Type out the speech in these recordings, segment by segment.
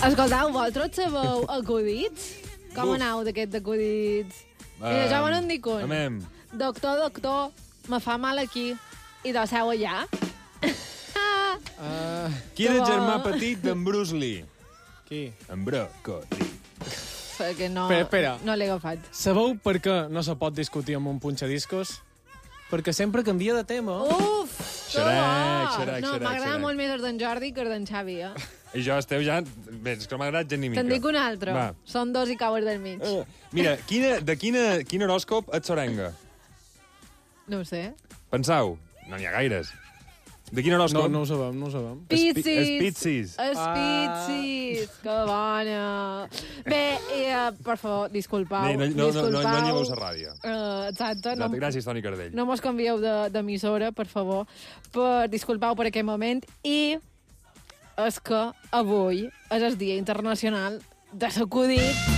Escoltau, vosaltres sabeu acudits? Com aneu d'aquests acudits? Mira, jo me n'en dic un. Amem. Doctor, me fa mal aquí. I deixeu allà. Qui era el Que bo. germà petit d'en Bruce Lee? Qui? En Brocoli. Perquè no, Espera. no l'he agafat. Sabeu per què no se pot discutir amb un punxadiscos? Perquè sempre canvia de tema. Uf! Xerec. No, m'agrada molt més el d'en Jordi que el d'en Xavi, I jo esteu ja... Bé, és que no m'ha agradat gent ni mica. Te'n dic un altre. Va. Són dos i caues del mig. Mira, quin horòscop et sorenga? No ho sé. Pensau. No n'hi ha gaires. De quin horòscop? No ho sabem. Piscis. Espitsis. Espitsis. Que bona. Bé, per favor, disculpau. No lleveu la ràdio. Exacte. Exacte. Gràcies, Toni Cardell. No mos canvieu d'emissora, per favor. Disculpau per aquest moment. I és que avui és el Dia Internacional de l'acudit.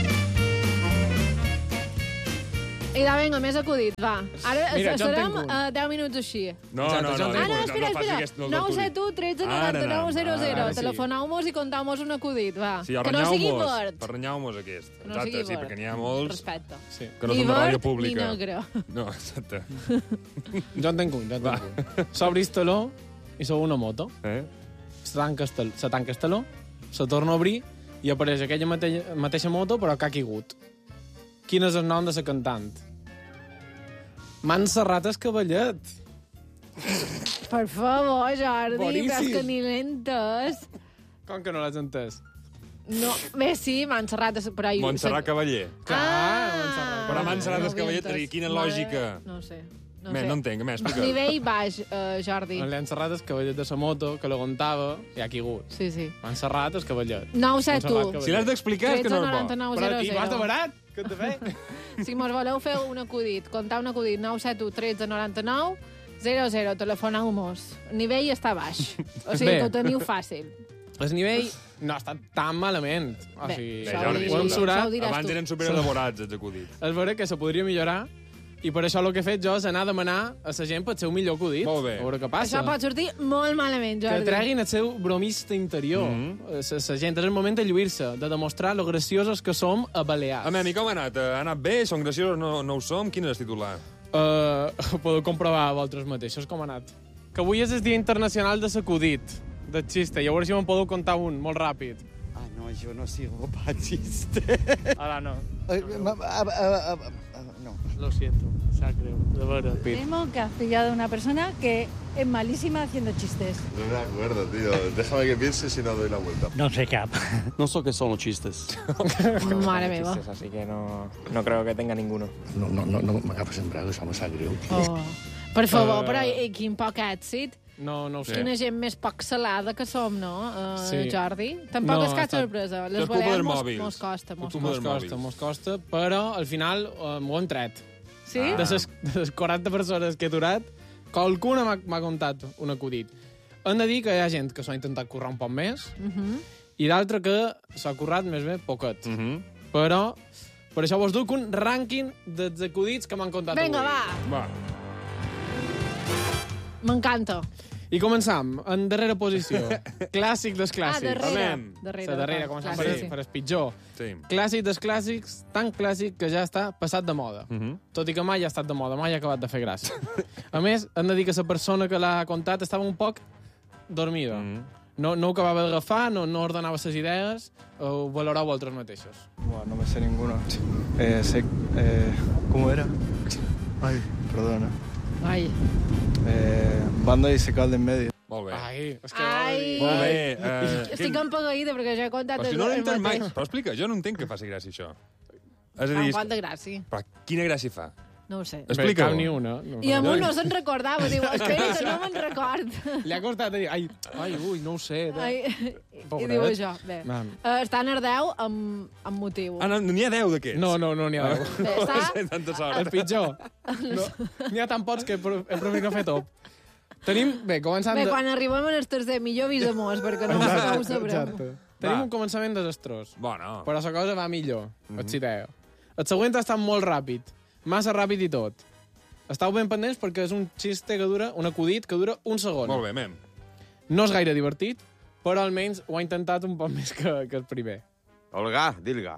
I vinga, més acudit, va. Ara Mira, jo en estarem tinc un. 10 minuts així. No. Espera. faci aquest- no, 971 13 99 00. Ara sí. Telefoneu-mos i contau-mos un acudit, va. Sí, que no sigui arrenyau-mos. verd. Arrenyau-mos aquest. No Exacte, sigui sí, verd. perquè n'hi ha molts Respecte. Sí. que no Ni són de ràdio verd pública. ni negre. No, exacte. Jo en tinc un. S'obris taló i sou una moto. Se tanca el taló, se torna a obrir i apareix aquella mateixa moto, però que ha caigut. Quin és el nom de la cantant? M'han serrat el cavallet. Per favor, Jordi, Boníssim. però és que ni l'he entès. Com que no l'has entès? No, bé, sí, Montserrat, però... Montserrat Cavaller. Montserrat. Però Montserrat no Escavaller, havia entès. quina lògica. No sé. No entenc, explica. Nivell baix, Jordi. Li han serrat el cavallet de la moto, que l'aguantava, i ha caigut. Sí. M'han serrat el cavallet. 971. Si l'has d'explicar, és que no és bo. 13 Però aquí 99 vas de 00. barat, què t'he fet? Si mos voleu fer un acudit, contar un acudit, 971 13 99 00, telefoneu-mos. El nivell està baix. O sigui, Bé. que ho teniu fàcil. El nivell no està tan malament. O Bé, sigui, això Jordi, ho hem surat. això ho diràs Abans tu. eren superelaborats, els acudits. És vera que se podria millorar, i per això el que he fet jo és anar a demanar a la gent pel seu millor acudit. Molt bé. A veure què passa. Això pot sortir molt malament, Que Jordi. treguin el seu bromista interior. La gent, és el moment de lluir-se, de demostrar lo graciosos que som a Balears. Amem, i com ha anat? Ha anat bé? Som graciosos? No ho som? Quin és el titular? Podeu comprovar vosaltres mateixos com ha anat. Que avui és el Dia Internacional de l'acudit, del xiste, i a veure si me'n podeu contar un, molt ràpid. Ah, no, yo no sirvo para chiste. Ara no. No. Lo siento, sap greu, de veres. Temo que has pillado a una persona que es malísima haciendo chistes. No me acuerdo, tío. Déjame que piense si no doy la vuelta. No sé cap. No so qué son los chistes. Mare meva. Así que no creo que tenga ninguno. No m'agafes en bragues, home, sap greu. Oh. Per favor, però quin poc èxit. No ho sé. Quina gent més poc salada que som, no, Sí. Jordi? Tampoc No, és cap ha estat- sorpresa. És Les culpa dels Balears mòbils. mos costa. Culpa Mos dels costa, mòbils. mos costa, però al final m'ho han tret. Sí? De les 40 persones que he aturat, qualcuna m'ha contat un acudit. Hem de dir que hi ha gent que s'ho ha intentat currar un poc més i d'altra que s'ha currat més bé poquet. Però per això vos duc un rànquing dels acudits que m'han contat Vinga, avui. va. Va. M'encanta. I començam, en darrera posició. Clàssic dels Ah, clàssics. darrere. Amén. La darrera, començam per el pitjor. Sí. Clàssic dels clàssics, tan clàssic que ja està passat de moda. Tot i que mai ha estat de moda, mai ha acabat de fer gràcia. A més, hem de dir que la persona que l'ha contat estava un poc dormida. No ho acabava d'agafar, no ordenava les idees, ho valorau vosaltres mateixos. Buah, no me sé ninguno. ¿Cómo era? Ay, perdona. Ai. Banda y se calda en medio. Molt bé. Ai, és que... Ai. Molt bé. Estic empagueïda perquè jo he contat Però si no el l'entenc mai. mateix. Però explica, jo no entenc que faci gràcia, això. És a Fa dir, un quant de gràcia. però quina gràcia fa? No ho sé. Bé, Explica-ho. cap ni una. No, I amb un no se'n recordava. Diu, espera, que no me'n record. Li ha costat de dir, ui, no ho sé. Ai, I Pobret. diu això. Bé. Vam. Està en ardeu amb motiu. Ah, no n'hi ha 10 d'aquests? No n'hi ha deu. Bé, està... Tanta El sort. pitjor. No, n'hi ha tan pocs que hem preferit no fer top. Tenim, bé, començant... Bé, quan arribem al tercer, millor avisa-mos, perquè no ho sabrem. Exacte. Tenim un començament desastrós. Bueno. Però la cosa va millor, et citeu. El següent ha estat molt ràpid. Massa ràpid i tot. Estau ben pendents perquè és un xiste que dura, un acudit que dura un segon. Molt bé, mem. No és gaire divertit, però almenys ho ha intentat un poc més que el primer. Olga, Dilga.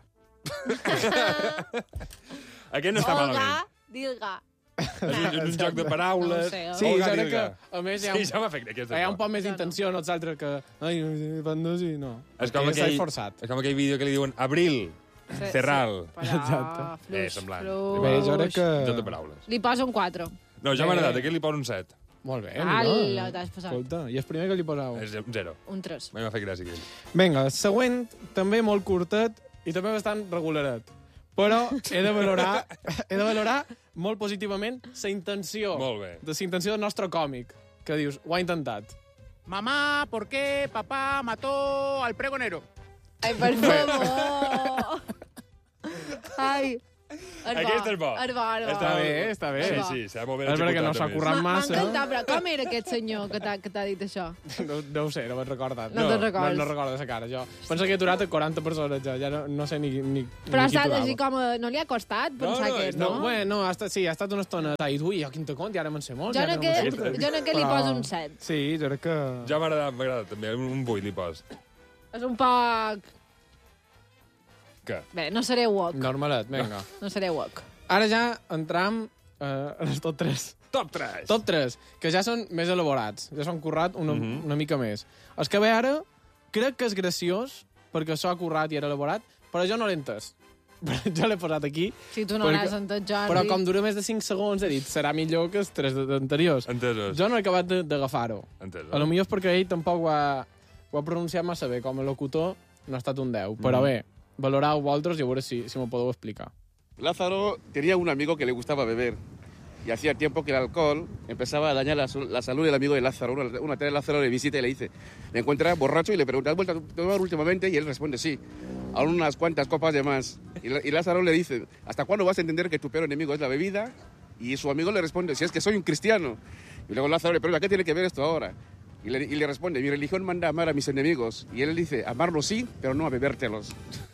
Aquest no està malament. Olga, Dilga. És un joc de paraules. No ho sé, Sí, Olga, jo crec Dilga. que, a més, Sí, ja m'ha fet aquesta. hi ha un poc més d'intenció, no els altres que... Ai, bandos i no. És com Aquest aquell, s'ha forçat. és com aquell vídeo que li diuen Abril, Cerral. Exacte. Semblant. Bé, jo crec que... Joc de paraules. Li poso un 4. No, ja m'ha agradat, aquest li poso un 7. Molt bé, Ala, t'has passat. Escolta, i el primer que li posau. És un 0. Un 3. M'ha fet gràcia aquell. Vinga, el següent, també molt curtet i també bastant regularet. Però he de valorar molt positivament la intenció. Molt bé. La intenció del nostre còmic, que dius, ho ha intentat. Mamá, ¿por qué papá mató al pregonero? Ai, per favor. Ai. Aquest és bo. Està bé, està bé. Sí, sí, s'ha molt ben És perquè no executat, s'ha a més. currat M'ha massa. encantat, però com era aquest senyor que t'ha dit això? No ho sé, no me'n recordat. No te'n recordes. No recordo la cara, jo. Penso que he aturat a 40 persones, ja no sé ni Però ha qui estat aturava. així com... No li ha costat pensar aquest, no? Bueno, ha estat una estona... Ha dit, ui, quin te cont, i ara me'n sé molt. Jo en aquest li poso un 7. Sí, jo crec que... Ja m'ha agradat també, un 8 li pos. És un poc... Què? Bé, no seré woke. Normalet, vinga. No seré woke. Ara ja entram en els top 3. Top 3! Top 3, que ja són més elaborats. Ja s'han currat una mica més. Els que ve ara, crec que és graciós, perquè s'ho ha currat i era elaborat, però jo no l'he entès. Jo l'he posat aquí. Si tu no l'has entès, Jordi... Però com dura més de 5 segons, he dit, serà millor que els 3 anteriors. Entesos. Jo no he acabat d'agafar-ho. Entesos. A lo millor és perquè ell tampoc ho ha pronunciat massa bé. Com a locutor no ha estat un 10. Però bé, valorau vosaltres i a veure si m'ho podeu explicar. Lázaro tenía un amigo que le gustaba beber. Y hacía tiempo que el alcohol empezaba a dañar la salud del amigo de Lázaro. Una tarde Lázaro le visita y le dice, le encuentra borracho y le pregunta, ¿has vuelto a tomar últimamente? Y él responde, sí, aún unas cuantas copas de más. Y Lázaro le dice, ¿hasta cuándo vas a entender que tu peor enemigo es la bebida? Y su amigo le responde, si es que soy un cristiano. Y luego Lázaro le pregunta, ¿qué tiene que ver esto ahora? Y le responde, mi religión manda a amar a mis enemigos. Y él dice, amarlos sí, pero no a bebértelos.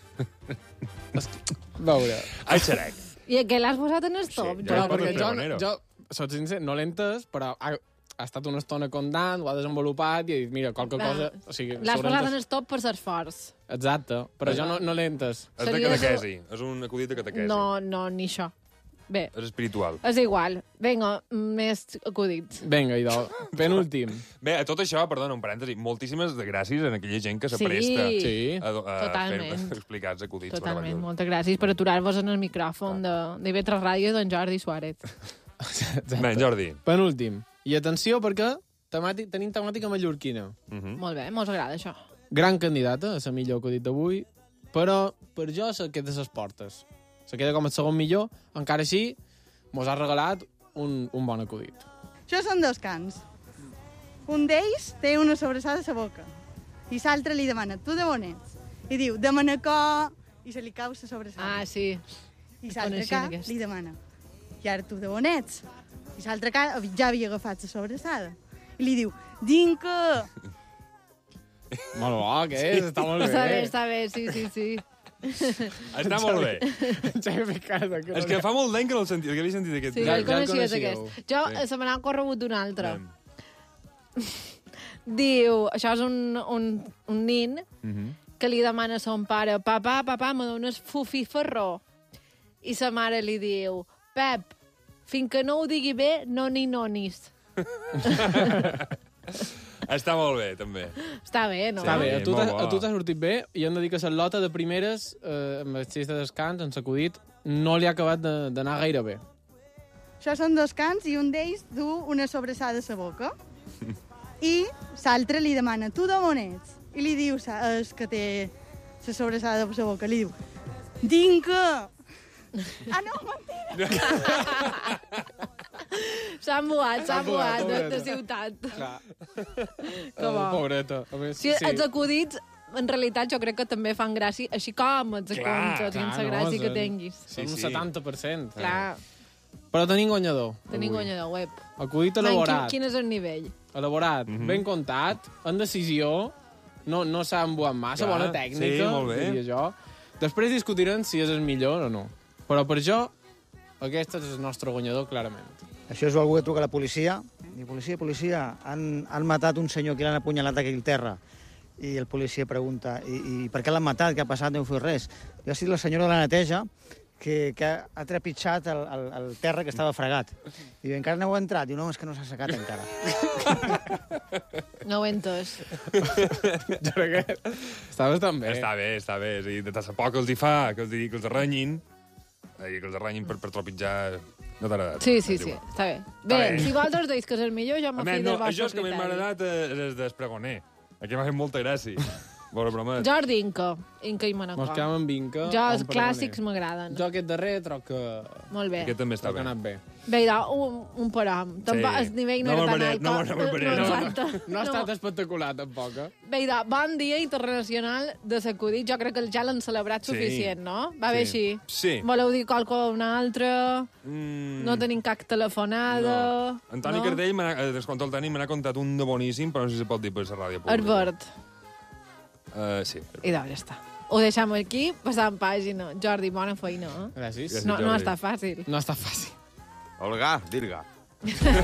Veure. Ai, xerec. I què l'has posat en el top? Sí, Però ja perquè Pregonero. jo soc sincer, no l'he entès, però ha estat una estona contant, ho ha desenvolupat i ha dit, mira, qualque cosa... O sigui, L'has sobre posat entès- en el top per l'esforç. Exacte, però jo no l'he entès. És de Seria catequesi. És un acudit de catequesi. No, ni això. Bé, És espiritual. és igual. Vinga, més acudits. Vinga, idò, penúltim. Bé, a tot això, perdona, un parèntesi, moltíssimes de gràcies a aquella gent que se Sí. presta Sí. a Totalment. explicar els acudits. Totalment, moltes gràcies per aturar-vos en el micròfon de Vetres Ràdio d'en Jordi Suárez. Bé, Jordi. Penúltim. I atenció, perquè tenim temàtica mallorquina. Molt bé, mos agrada això. Gran candidata a la millor acudit d'avui, però per jo se queda a les portes. Se queda com el segon millor, encara així mos ha regalat un bon acudit. Això són dos cans. Un d'ells té una sobrassada a la boca i l'altre li demana, tu de on ets? I diu, de Manacor, i se li cau la sobrassada. Ah, sí. I l'altre coneixem ca aquest. li demana, i ara tu de on ets? I l'altre ca ja havia agafat la sobrassada. I li diu, Dinka! Molt bo, que és? Està molt bé. Està bé, sí. Està molt bé. És que fa molt d'any que no el sentit, que havia sentit aquest. Sí, el coneixies aquest. Jo Sí. se me n'ha corregut un altre. Diu, això és un nin que li demana a son pare, papà, me dones fufi ferró? I sa mare li diu, Pep, fins que no ho digui bé, no ni nonis. Està molt bé, també. Està bé, no? Està bé, a tu molt t'ha bo. a tu t'ha sortit bé i hem de dir que la lota de primeres, amb el xiste de descans, en sacudit, no li ha acabat d'anar gaire bé. Això són dos cans i un d'ells du una sobrassada a la boca i l'altre li demana, tu d'on ets? I li diu, el que té la sobrassada a la boca, li diu, Dinka! Ah, no, mentira! S'ha embuat, de pobreta. ciutat. Clar. Que bo. Pobreta. A més, Sí, els acudits, en realitat, jo crec que també fan gràcia, així com els contes, sense no, gràcia que són- tinguis. Són un 70%. Clar, Però tenim guanyador. tenim avui. guanyador web. Acudit elaborat. Quin és el nivell? Elaborat, ben comptat, en decisió, no s'ha embuat massa, Clar, bona tècnica, sí, molt bé. diria jo. Després discutirem si és el millor o no. Però per jo, aquest és el nostre guanyador, clarament. Això és algú que truca a la policia. I policia, han matat un senyor que l'han apunyalat aquí al terra. I el policia pregunta, i per què l'han matat? Què ha passat? No heu fet res. Jo ha sigut la senyora de la neteja que ha trepitjat el terra que estava fregat. I diu, encara no heu entrat? Diu, no, és que no s'ha assecat encara. No ho he entès. Jo crec que està bastant bé. Està bé. És a dir, de tassa poc els hi fa que els arrenyin, que els arrenyin per tropitjar... No t'ha agradat? Sí, està bé. Bé, si vosaltres deis que és el millor, jo m'ho fico del vostre criteri. Això és que més m'ha agradat és el d'Espregoner. Aquí m'ha fet molta gràcia. Bona broma. Jordi Inca i Manacor. Mos quedem amb Inca. Jo, els clàssics m'agraden. Jo aquest darrer troc que... Molt bé. Aquest també està bé. Bé. Bé, un param. Tampoc el nivell no era tan alt. No ha estat espectacular, tampoc, Bé, bon dia internacional de l'acudit. Jo crec que ja l'han celebrat suficient, no? Va bé així? Sí. Voleu dir qualsevol altre? No tenim cap telefonada? Antoni Cardell, descompte el Toni, me n'ha contat un de boníssim, però no sé si se pot dir per la ràdio pública. Herbert. Sí. I doncs ja està. Ho deixem aquí, passant pàgina. Jordi, bona feina. Gràcies. No està fàcil. No està fàcil. Olga, dirga.